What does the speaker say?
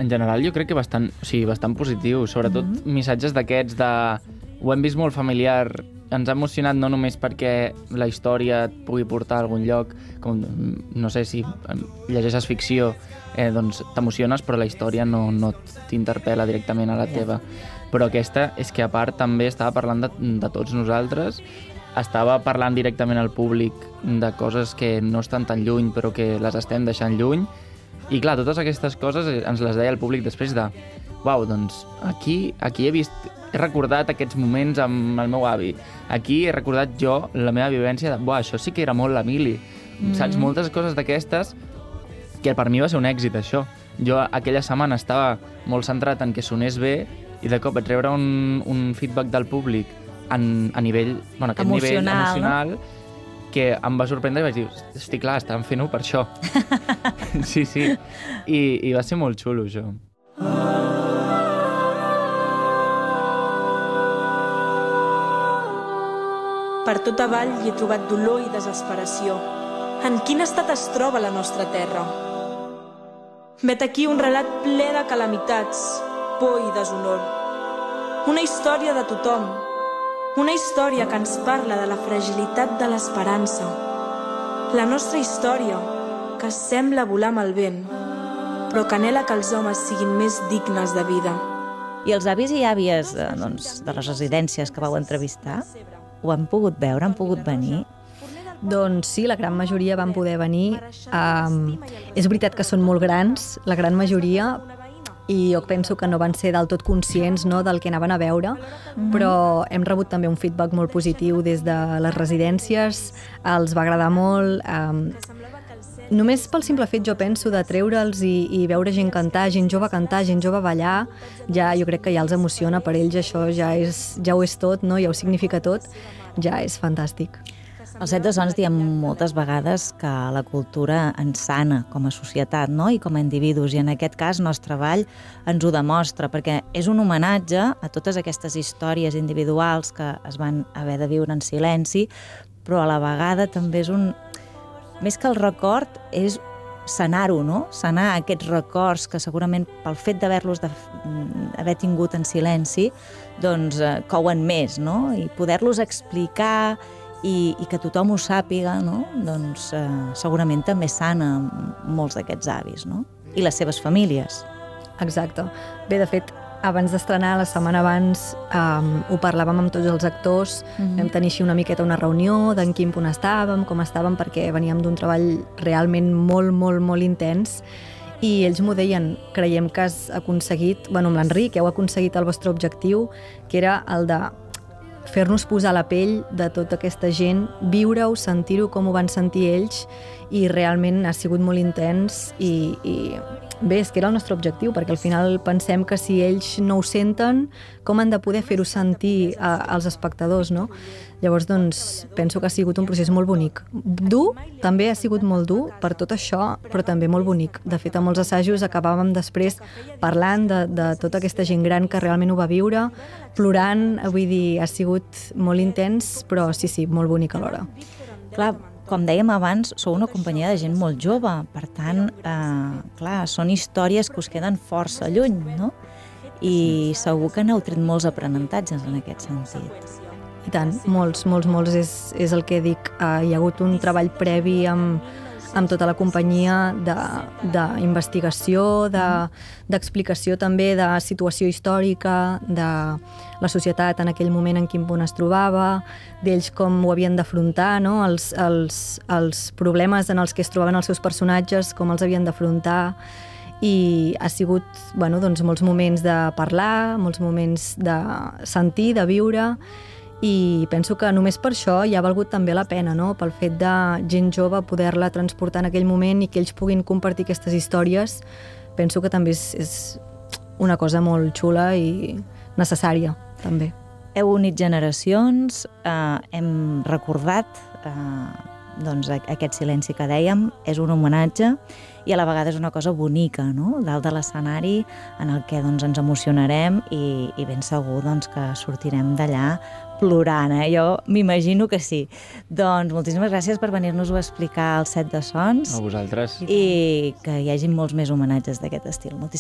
en general jo crec que bastant positiu, sobretot missatges d'aquests de... Ho hem vist molt familiar, ens ha emocionat no només perquè la història et pugui portar a algun lloc, com, no sé, si llegeixes ficció, doncs t'emociones, però la història no t'interpel·la directament a la teva. Però aquesta és que a part també estava parlant de tots nosaltres, estava parlant directament al públic de coses que no estan tan lluny però que les estem deixant lluny, i clar, totes aquestes coses ens les deia el públic després de uau, doncs aquí he recordat aquests moments amb el meu avi, aquí he recordat jo la meva vivència de, això sí que era molt l'Emili, saps? Moltes coses d'aquestes que per mi va ser un èxit, això. Jo aquella setmana estava molt centrat en que sonés bé i de cop vaig rebre un feedback del públic a nivell, aquest nivell emocional, que em va sorprendre i vaig dir, hosti, clar, estaven fent-ho per això. Sí. I va ser molt xulo, això. Per tot avall hi he trobat dolor i desesperació. En quin estat es troba la nostra terra? Vet aquí un relat ple de calamitats, por i deshonor. Una història de tothom. Una història que ens parla de la fragilitat de l'esperança. La nostra història, que sembla volar amb el vent, però que anhela que els homes siguin més dignes de vida. I els avis i àvies de les residències que vau entrevistar, ho han pogut veure, han pogut venir? Doncs sí, la gran majoria van poder venir. És veritat que són molt grans, la gran majoria, i jo penso que no van ser del tot conscients, no, del que anaven a veure, però hem rebut també un feedback molt positiu des de les residències, els va agradar molt. Només pel simple fet, jo penso, de treure'ls i veure gent cantar, gent jove ballar, ja jo crec que ja els emociona, per ells això ja ho és tot, no? Ja ho significa tot, ja és fantàstic. Al Set de Sons diem moltes vegades que la cultura ens sana com a societat, no? I com a individus, i en aquest cas el nostre ball ens ho demostra, perquè és un homenatge a totes aquestes històries individuals que es van haver de viure en silenci, però a la vegada també és més que el record, és sanar-ho, no? Sanar aquests records que segurament pel fet d'haver-los haver tingut en silenci, doncs couen més, no? I poder-los explicar i que tothom ho sàpiga, no? Doncs segurament també sana molts d'aquests avis, no? I les seves famílies. Exacte. Bé, de fet, abans d'estrenar, la setmana abans, ho parlàvem amb tots els actors, vam tenir així una miqueta una reunió d'en quin punt estàvem, com estàvem, perquè veníem d'un treball realment molt, molt, molt intens, i ells m'ho deien, creiem que has aconseguit, amb l'Enric, heu aconseguit el vostre objectiu, que era el de fer-nos posar la pell de tota aquesta gent, viure-ho, sentir-ho com ho van sentir ells, i realment ha sigut molt intens i bé, és que era el nostre objectiu, perquè al final pensem que si ells no ho senten, com han de poder fer-ho sentir als espectadors, no? Llavors, doncs, penso que ha sigut un procés molt bonic. Dur, també ha sigut molt dur per tot això, però també molt bonic. De fet, a molts assajos acabàvem després parlant de tota aquesta gent gran que realment ho va viure, plorant, vull dir, ha sigut molt intens, però sí, molt bonic alhora. Clar, com dèiem abans, sou una companyia de gent molt jove, per tant, clar, són històries que us queden força lluny, no? I segur que n'heu tret molts aprenentatges en aquest sentit. I tant, molts, és el que dic. Hi ha hagut un treball previ amb tota la companyia d'investigació, d'explicació també de situació històrica, de la societat en aquell moment en quin punt es trobava, d'ells com ho havien d'afrontar, no? Els problemes en els que es trobaven els seus personatges, com els havien d'afrontar, i ha sigut doncs, molts moments de parlar, molts moments de sentir, de viure, i penso que només per això ja ha valgut també la pena, no? Pel fet de gent jove poder-la transportar en aquell moment i que ells puguin compartir aquestes històries, penso que també és una cosa molt xula i necessària, també. Heu unit generacions, hem recordat aquest silenci que dèiem, és un homenatge i a la vegada és una cosa bonica, no? Dalt de l'escenari en el que ens emocionarem i ben segur que sortirem d'allà plorant, Jo m'imagino que sí. Doncs moltíssimes gràcies per venir-nos-ho a explicar al Set de Sons. A vosaltres. I que hi hagi molts més homenatges d'aquest estil.